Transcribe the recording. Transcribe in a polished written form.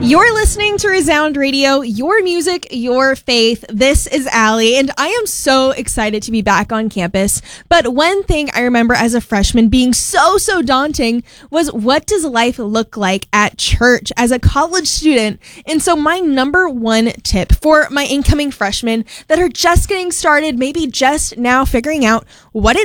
You're listening to Resound Radio, your music, your faith. This is Allie, and I am so excited to be back on campus. But one thing I remember as a freshman being so daunting was, what does life look like at church as a college student? And so my number one tip for my incoming freshmen that are just getting started, maybe just now figuring out what it